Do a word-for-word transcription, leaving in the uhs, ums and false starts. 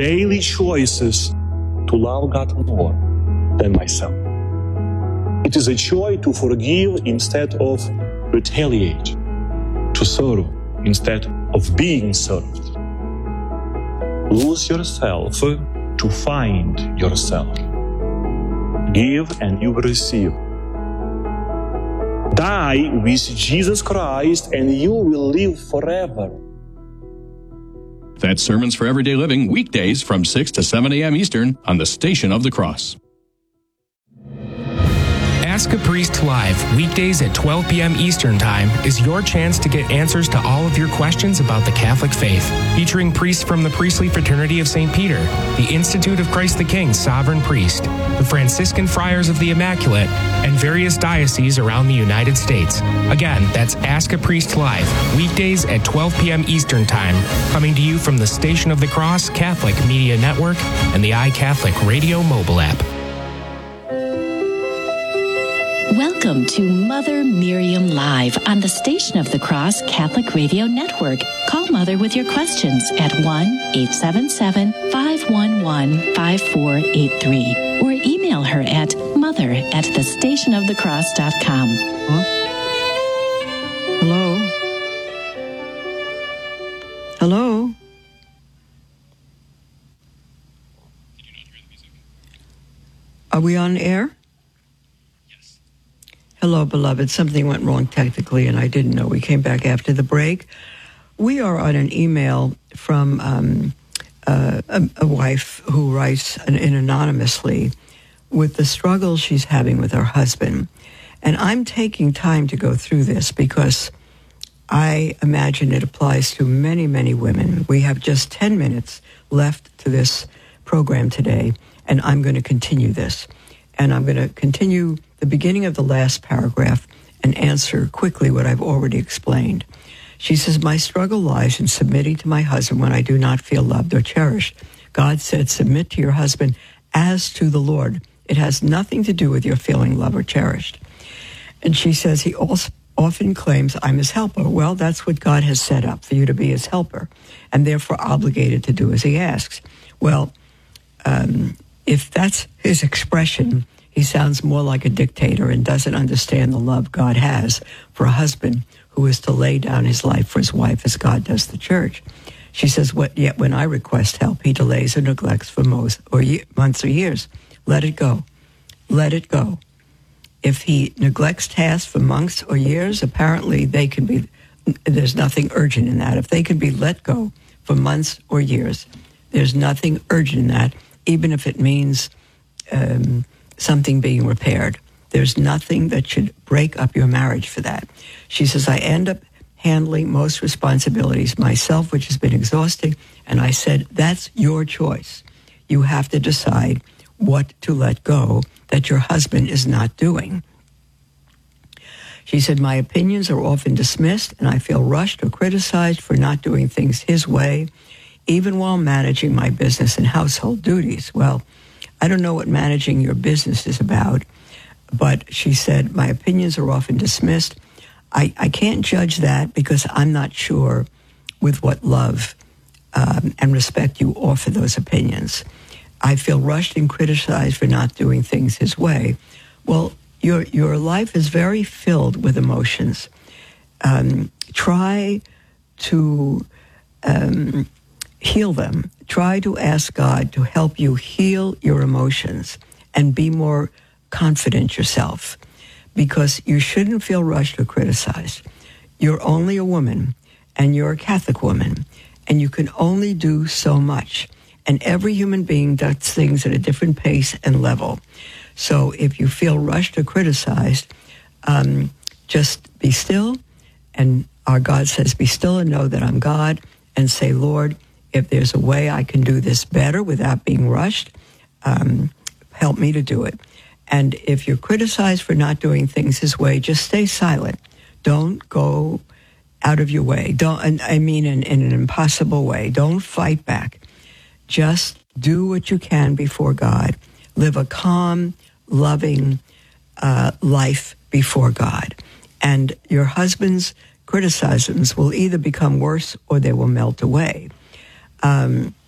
daily choices to love God more than myself. It is a choice to forgive instead of retaliate, to serve instead of being served. Lose yourself to find yourself. Give and you will receive. Die with Jesus Christ and you will live forever. That's Sermons for Everyday Living, weekdays from six to seven a.m. Eastern on the Station of the Cross. Ask a Priest Live, weekdays at twelve p.m. Eastern Time, is your chance to get answers to all of your questions about the Catholic faith. Featuring priests from the Priestly Fraternity of Saint Peter, the Institute of Christ the King Sovereign Priest, the Franciscan Friars of the Immaculate, and various dioceses around the United States. Again, that's Ask a Priest Live, weekdays at twelve p.m. Eastern Time, coming to you from the Station of the Cross Catholic Media Network and the iCatholic Radio mobile app. Welcome to Mother Miriam Live on the Station of the Cross Catholic Radio Network. Call Mother with your questions at one eight seven seven, five one one, five four eight three or email her at mother at the station of the cross dot com. Huh? Hello? Hello? Are we on air? Hello, beloved. Something went wrong technically, and I didn't know. We came back after the break. We are on an email from um, uh, a, a wife who writes an, in anonymously with the struggle she's having with her husband. And I'm taking time to go through this because I imagine it applies to many, many women. We have just ten minutes left to this program today, and I'm going to continue this. And I'm going to continue the beginning of the last paragraph and answer quickly what I've already explained. She says, my struggle lies in submitting to my husband when I do not feel loved or cherished. God said, submit to your husband as to the Lord. It has nothing to do with your feeling loved or cherished. And she says, he also often claims I'm his helper. Well, that's what God has set up, for you to be his helper, and therefore obligated to do as he asks. Well, um, if that's his expression, he sounds more like a dictator and doesn't understand the love God has for a husband who is to lay down his life for his wife as God does the church. She says, "What? Yet when I request help, he delays or neglects for most, or ye- months or years. Let it go. Let it go. If he neglects tasks for months or years, apparently they can be, there's nothing urgent in that. If they can be let go for months or years, there's nothing urgent in that, even if it means um, something being repaired. There's nothing that should break up your marriage for that." She says, I end up handling most responsibilities myself, which has been exhausting. And I said, that's your choice. You have to decide what to let go that your husband is not doing. She said, my opinions are often dismissed and I feel rushed or criticized for not doing things his way, even while managing my business and household duties. Well, I don't know what managing your business is about, but she said, my opinions are often dismissed. I, I can't judge that because I'm not sure with what love um, and respect you offer those opinions. I feel rushed and criticized for not doing things his way. Well, your your life is very filled with emotions. Um, try to um, heal them. Try to ask God to help you heal your emotions and be more confident yourself, because you shouldn't feel rushed or criticized. You're only a woman, and you're a Catholic woman, and you can only do so much. And every human being does things at a different pace and level. So if you feel rushed or criticized, um, just be still. And our God says, be still and know that I'm God, and say, Lord, if there's a way I can do this better without being rushed, um, help me to do it. And if you're criticized for not doing things his way, just stay silent. Don't go out of your way. Don't, I mean, in, in an impossible way. Don't fight back. Just do what you can before God. Live a calm, loving uh, life before God. And your husband's criticisms will either become worse or they will melt away. Um,